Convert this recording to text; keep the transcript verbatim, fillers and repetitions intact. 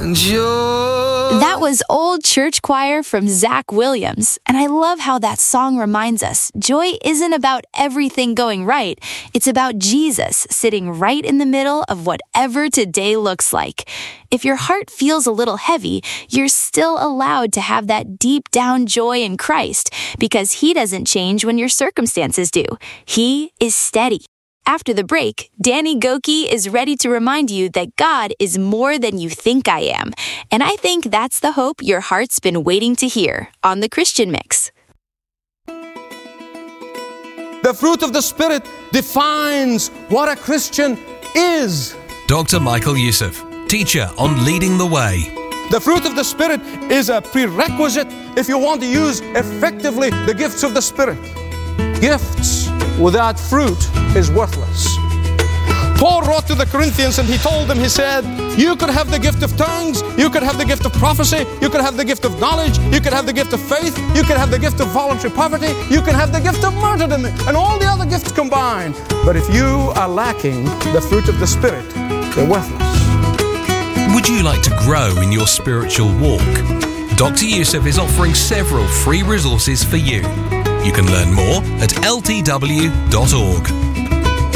Joy. That was Old Church Choir from Zach Williams, and I love how that song reminds us joy isn't about everything going right. It's about Jesus sitting right in the middle of whatever today looks like. If your heart feels a little heavy, you're still allowed to have that deep down joy in Christ because He doesn't change when your circumstances do. He is steady. After the break, Danny Gokey is ready to remind you that God is more than you think I am. And I think that's the hope your heart's been waiting to hear on The Christian Mix. The fruit of the Spirit defines what a Christian is. Doctor Michael Youssef, teacher on Leading the Way. The fruit of the Spirit is a prerequisite if you want to use effectively the gifts of the Spirit. Gifts without fruit is worthless. Paul wrote to the Corinthians and he told them, he said, you could have the gift of tongues, you could have the gift of prophecy, you could have the gift of knowledge, you could have the gift of faith, you could have the gift of voluntary poverty, you could have the gift of martyrdom, and all the other gifts combined. But if you are lacking the fruit of the Spirit, they're worthless. Would you like to grow in your spiritual walk? Doctor Youssef is offering several free resources for you. You can learn more at L T W dot org.